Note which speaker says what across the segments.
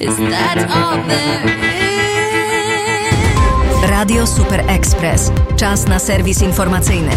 Speaker 1: Is that all there is?
Speaker 2: Radio Super Express. Czas na serwis informacyjny.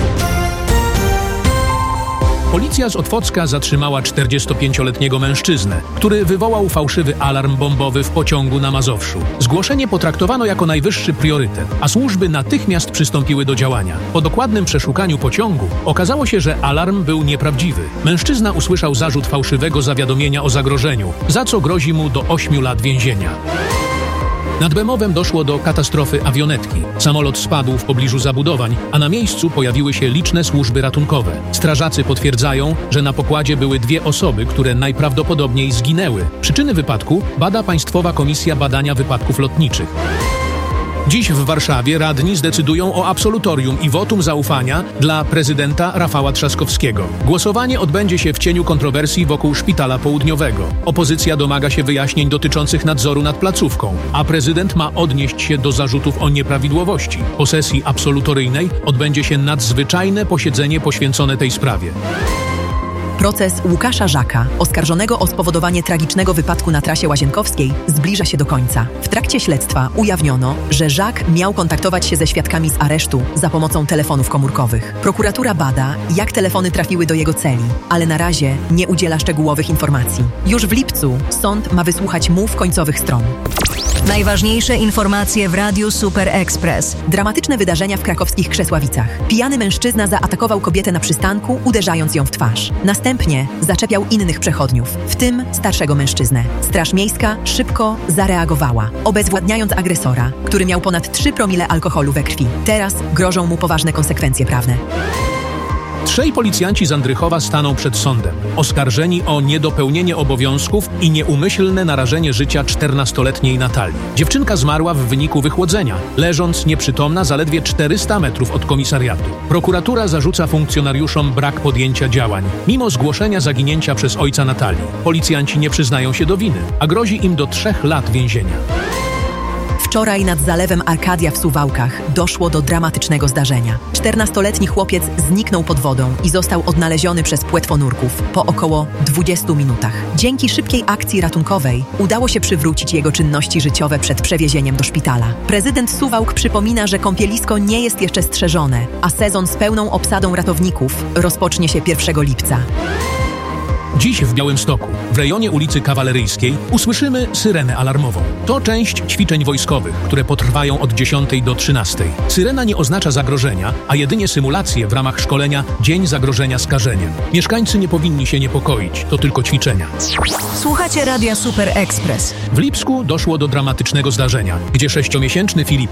Speaker 3: Policja z Otwocka zatrzymała 45-letniego mężczyznę, który wywołał fałszywy alarm bombowy w pociągu na Mazowszu. Zgłoszenie potraktowano jako najwyższy priorytet, a służby natychmiast przystąpiły do działania. Po dokładnym przeszukaniu pociągu okazało się, że alarm był nieprawdziwy. Mężczyzna usłyszał zarzut fałszywego zawiadomienia o zagrożeniu, za co grozi mu do 8 lat więzienia. Nad Bemowem doszło do katastrofy awionetki. Samolot spadł w pobliżu zabudowań, a na miejscu pojawiły się liczne służby ratunkowe. Strażacy potwierdzają, że na pokładzie były 2 osoby, które najprawdopodobniej zginęły. Przyczyny wypadku bada Państwowa Komisja Badania Wypadków Lotniczych. Dziś w Warszawie radni zdecydują o absolutorium i wotum zaufania dla prezydenta Rafała Trzaskowskiego. Głosowanie odbędzie się w cieniu kontrowersji wokół Szpitala Południowego. Opozycja domaga się wyjaśnień dotyczących nadzoru nad placówką, a prezydent ma odnieść się do zarzutów o nieprawidłowości. Po sesji absolutoryjnej odbędzie się nadzwyczajne posiedzenie poświęcone tej sprawie.
Speaker 4: Proces Łukasza Żaka, oskarżonego o spowodowanie tragicznego wypadku na trasie łazienkowskiej, zbliża się do końca. W trakcie śledztwa ujawniono, że Żak miał kontaktować się ze świadkami z aresztu za pomocą telefonów komórkowych. Prokuratura bada, jak telefony trafiły do jego celi, ale na razie nie udziela szczegółowych informacji. Już w lipcu sąd ma wysłuchać mów końcowych stron.
Speaker 2: Najważniejsze informacje w Radiu Super Express.
Speaker 4: Dramatyczne wydarzenia w krakowskich Krzesławicach. Pijany mężczyzna zaatakował kobietę na przystanku, uderzając ją w twarz. Następnie zaczepiał innych przechodniów, w tym starszego mężczyznę. Straż miejska szybko zareagowała, obezwładniając agresora, który miał ponad 3 promile alkoholu we krwi. Teraz grożą mu poważne konsekwencje prawne.
Speaker 3: 3 policjanci z Andrychowa staną przed sądem, oskarżeni o niedopełnienie obowiązków i nieumyślne narażenie życia 14-letniej Natalii. Dziewczynka zmarła w wyniku wychłodzenia, leżąc nieprzytomna zaledwie 400 metrów od komisariatu. Prokuratura zarzuca funkcjonariuszom brak podjęcia działań, mimo zgłoszenia zaginięcia przez ojca Natalii. Policjanci nie przyznają się do winy, a grozi im do 3 lat więzienia.
Speaker 4: Wczoraj nad zalewem Arkadia w Suwałkach doszło do dramatycznego zdarzenia. 14-letni chłopiec zniknął pod wodą i został odnaleziony przez płetwonurków po około 20 minutach. Dzięki szybkiej akcji ratunkowej udało się przywrócić jego czynności życiowe przed przewiezieniem do szpitala. Prezydent Suwałk przypomina, że kąpielisko nie jest jeszcze strzeżone, a sezon z pełną obsadą ratowników rozpocznie się 1 lipca.
Speaker 3: Dziś w Białymstoku, w rejonie ulicy Kawaleryjskiej, usłyszymy syrenę alarmową. To część ćwiczeń wojskowych, które potrwają od 10 do 13. Syrena nie oznacza zagrożenia, a jedynie symulację w ramach szkolenia Dzień Zagrożenia Skażeniem. Mieszkańcy nie powinni się niepokoić, to tylko ćwiczenia.
Speaker 2: Słuchacie Radia Super Express.
Speaker 3: W Lipsku doszło do dramatycznego zdarzenia, gdzie 6-miesięczny Filip